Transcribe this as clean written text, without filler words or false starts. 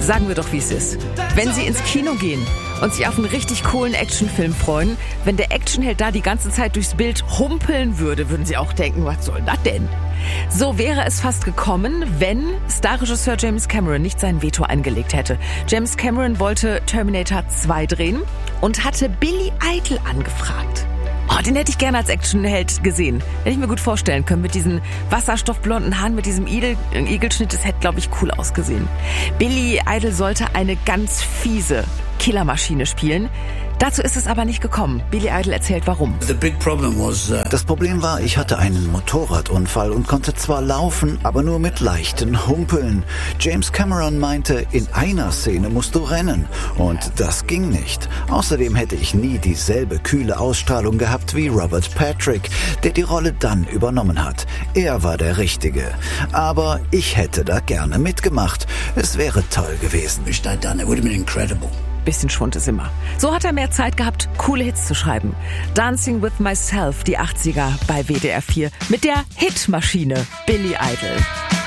Sagen wir doch, wie es ist. Wenn Sie ins Kino gehen und sich auf einen richtig coolen Actionfilm freuen, wenn der Actionheld da die ganze Zeit durchs Bild humpeln würde, würden Sie auch denken, was soll das denn? So wäre es fast gekommen, wenn Starregisseur James Cameron nicht sein Veto eingelegt hätte. James Cameron wollte Terminator 2 drehen und hatte Billy Idol angefragt. Oh, den hätte ich gerne als Actionheld gesehen. Hätte ich mir gut vorstellen können. Mit diesen wasserstoffblonden Haaren, mit diesem Igelschnitt. Das hätte, glaube ich, cool ausgesehen. Billy Idol sollte eine ganz fiese Killermaschine spielen. Dazu ist es aber nicht gekommen. Billy Idol erzählt, warum. Das Problem war, ich hatte einen Motorradunfall und konnte zwar laufen, aber nur mit leichten Humpeln. James Cameron meinte, in einer Szene musst du rennen. Und das ging nicht. Außerdem hätte ich nie dieselbe kühle Ausstrahlung gehabt wie Robert Patrick, der die Rolle dann übernommen hat. Er war der Richtige. Aber ich hätte da gerne mitgemacht. Es wäre toll gewesen. Bisschen Schwund ist immer. So hat er mehr Zeit gehabt, coole Hits zu schreiben. Dancing with Myself, die 80er bei WDR 4 mit der Hitmaschine Billy Idol.